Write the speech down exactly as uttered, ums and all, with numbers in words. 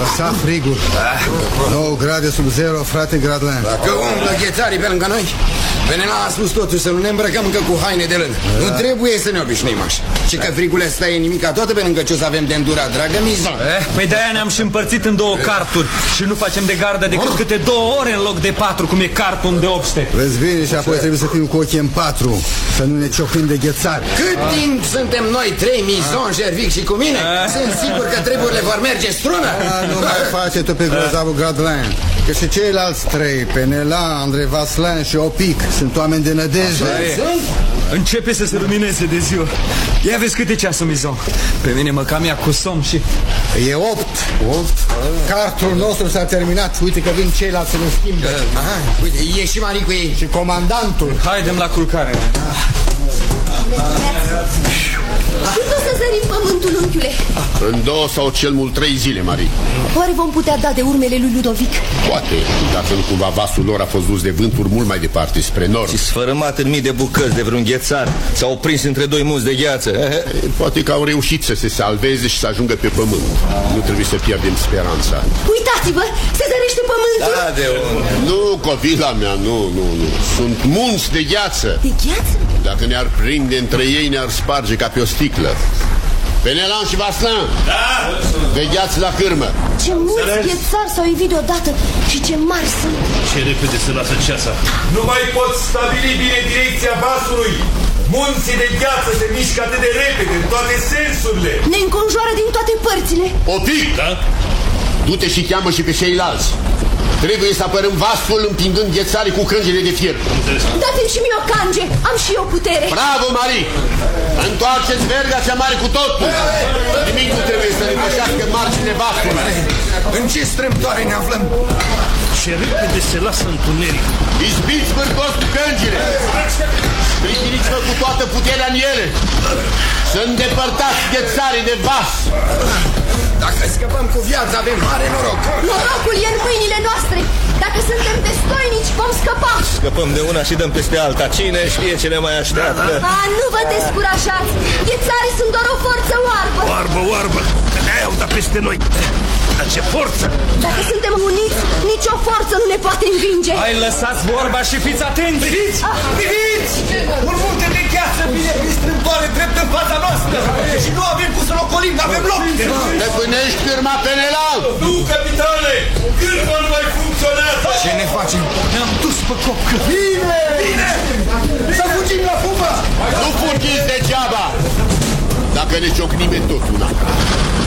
lăsa frigul. nouă grade sub zero, frate Gradlen. Dacă umblă ghețarii pe lângă noi, Penela a spus totuși să nu ne îmbrăcăm încă cu haine de lân. Da. Nu trebuie să ne obișnuim așa. Și că frigul ăsta e nimica toată pe lângă ce o să avem de îndurat, dragă Mizon. Eh, păi de-aia ne-am și împărțit în două carturi și nu facem de gardă decât câte două ore în loc de patru, cum e cartul de obște. Vezi bine și apoi trebuie să fim cu ochii în patru, să nu ne ciocnim de ghețari. Cât timp suntem noi trei, Mizon, Jervic și cu mine, sunt sigur că treburile vor merge strună. Nu mai face tu pe grozavul Gradlen, că și ceilalți trei, Penela, Andrei Vaslan și Opic, sunt oameni de nădejde. Începe să se lumineze de ziua. Ia vezi câte ceasul, Mizon. Pe mine mă cam ia cu somn și... E opt. Opt? Cartul nostru s-a terminat. Uite că vin ceilalți să ne schimbe. Aha, uite, e și Marie cu ei. Și comandantul. Haidem la culcare. Cât o să zărim pământul, unchiule? În două sau cel mult trei zile, Marie. Oare vom putea da de urmele lui Ludovic? Poate, dacă nu cumva vasul lor a fost dus de vânturi mult mai departe, spre nord. Și sfărâmat în mii de bucăți de vreun ghețar. S-au prins între doi munți de gheață. E, poate că au reușit să se salveze și să ajungă pe pământ. Nu trebuie să pierdem speranța. Uitați-vă, se zărește pământul. Da, de unde? Nu, copila mea, nu, nu, nu. Sunt munți de gheață. De gheață? Dacă ne-ar prinde între ei, ne-ar sparge ca pe o sticlă. Penelan și Vaslan, da? Vegheați la cârmă. Ce mulți ghețari s-au evit deodată și ce mari sunt. Ce repede se lasă ceasa. Nu mai pot stabili bine direcția vasului. Munții de gheață se mișcă atât de repede, în toate sensurile. Ne înconjoară din toate părțile. Opic! Da? Du-te și cheamă și pe ceilalți. Trebuie să apărăm vasul împingând ghețarii cu crângile de fier. Dați-mi și mie o cange, am și eu putere. Bravo, Marie! Întoarceți verga cea mare cu totul. Nimic nu trebuie să depășească marginile vasului. În ce strâmtoare ne aflăm? Ce repede se lasă întunericul. Izbiți vârcos cu crângile. Sprijiniți-vă cu toată puterea în ele. Să îndepărtați ghețarii de vas. Dacă scăpăm cu viața, avem mare noroc. Norocul e în mâinile noastre. Dacă suntem destoinici, vom scăpa. Scăpăm de una și dăm peste alta. Cine știe ce ne mai așteaptă? A, nu vă descurajați. Ghețarii sunt doar o forță oarbă. Oarbă, oarbă, că ne-ai au dat peste noi. Dar ce forță! Dacă suntem uniți, nicio forță nu ne poate învinge. Hai, lăsați vorba și fiți atenți. Priviți! Priviți! Un munte de gheață vine prin strâmtoare drept în fața noastră. Și nu avem cum să-l ocolim, nu avem loc. Te pânești cârma, Penelan! Nu, capitane! Cârma nu mai funcționează! Ce ne facem? Ne-am dus pe copcă. Bine! Bine! Să fugim la fugă! Nu fugiți degeaba! Dacă ne ciocnim e tot una.